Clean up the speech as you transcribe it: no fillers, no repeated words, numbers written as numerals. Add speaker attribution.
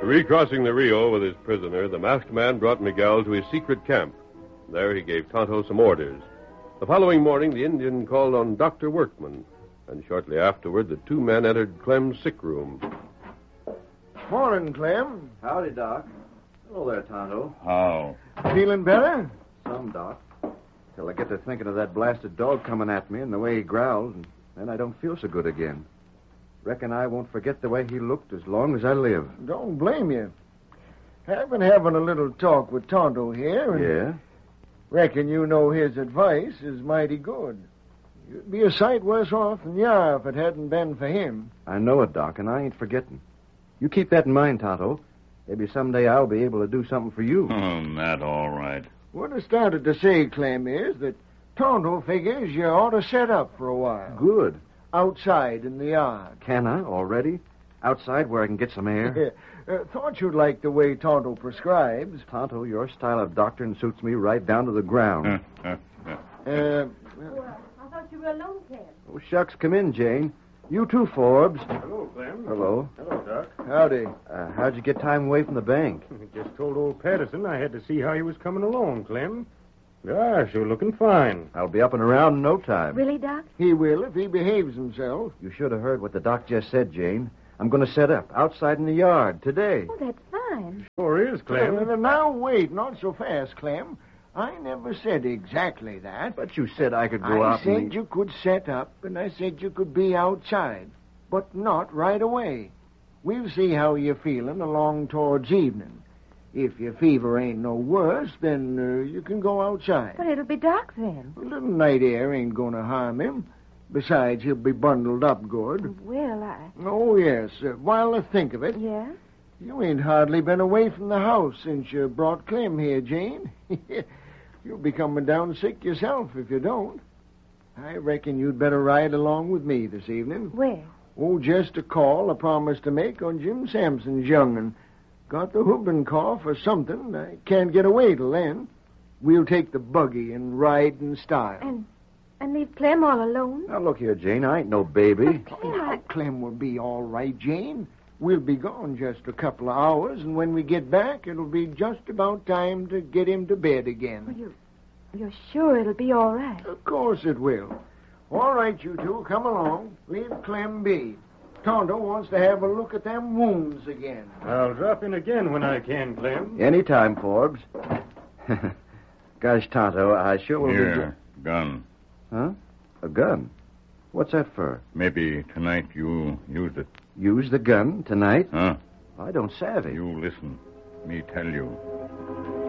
Speaker 1: Recrossing the Rio with his prisoner, the masked man brought Miguel to his secret camp. There he gave Tonto some orders. The following morning, the Indian called on Dr. Workman, and shortly afterward, the two men entered Clem's sick room.
Speaker 2: Morning, Clem.
Speaker 3: Howdy, Doc. Hello there, Tonto.
Speaker 4: How?
Speaker 2: Feeling better?
Speaker 3: Some, Doc. Till I get to thinking of that blasted dog coming at me and the way he growls, and then I don't feel so good again. Reckon I won't forget the way he looked as long as I live.
Speaker 2: Don't blame you. I've been having a little talk with Tonto here. And
Speaker 3: Yeah?
Speaker 2: reckon you know his advice is mighty good. You'd be a sight worse off than you are if it hadn't been for him.
Speaker 3: I know it, Doc, and I ain't forgetting. You keep that in mind, Tonto. Maybe someday I'll be able to do something for you.
Speaker 4: That all right.
Speaker 2: What I started to say, Clem, is that Tonto figures you ought to set up for a while.
Speaker 3: Good.
Speaker 2: Outside in the yard.
Speaker 3: Can I already? Outside where I can get some air?
Speaker 2: Thought you'd like the way Tonto prescribes.
Speaker 3: Tonto, your style of doctoring suits me right down to the ground.
Speaker 5: Well, I thought you were alone, Clem.
Speaker 3: Oh, shucks, come in, Jane. You too, Forbes.
Speaker 6: Hello, Clem.
Speaker 3: Hello.
Speaker 6: Hello, Doc.
Speaker 2: Howdy.
Speaker 3: How'd you get time away from the bank?
Speaker 6: Just told old Patterson I had to see how he was coming along, Clem. Gosh, you're looking fine.
Speaker 3: I'll be up and around in no time.
Speaker 5: Really, Doc?
Speaker 2: He will if he behaves himself.
Speaker 3: You should have heard what the doc just said, Jane. I'm going to set up outside in the yard today.
Speaker 5: Oh, that's fine.
Speaker 6: Sure is, Clem.
Speaker 2: Now, wait, not so fast, Clem. I never said exactly that.
Speaker 3: But you said I could go
Speaker 2: I
Speaker 3: out
Speaker 2: said
Speaker 3: and...
Speaker 2: you could set up, and I said you could be outside, but not right away. We'll see how you're feeling along towards evening. If your fever ain't no worse, then you can go outside.
Speaker 5: But it'll be dark then.
Speaker 2: A little night air ain't going to harm him. Besides, he'll be bundled up good.
Speaker 5: Well, I...
Speaker 2: Oh, yes. While I think of it,
Speaker 5: Yeah?
Speaker 2: you ain't hardly been away from the house since you brought Clem here, Jane. You'll be coming down sick yourself if you don't. I reckon you'd better ride along with me this evening.
Speaker 5: Where?
Speaker 2: Oh, just a call I promised to make on Jim Sampson's young'un. Got the whooping cough or something. I can't get away till then. We'll take the buggy and ride in style.
Speaker 5: And leave Clem all alone?
Speaker 3: Now, look here, Jane. I ain't no baby.
Speaker 2: Clem will be all right, Jane. We'll be gone just a couple of hours, and when we get back, it'll be just about time to get him to bed again.
Speaker 5: Well, you're sure it'll be all right?
Speaker 2: Of course it will. All right, you two, come along. Leave Clem be. Tonto wants to have a look at them wounds again.
Speaker 6: I'll drop in again when I can, Clem.
Speaker 3: Anytime, Forbes. Gosh, Tonto, I sure will
Speaker 4: Here, gun.
Speaker 3: Huh? A gun? What's that for?
Speaker 4: Maybe tonight you used it.
Speaker 3: Use the gun tonight?
Speaker 4: Huh?
Speaker 3: I don't savvy.
Speaker 4: You listen. Me tell you.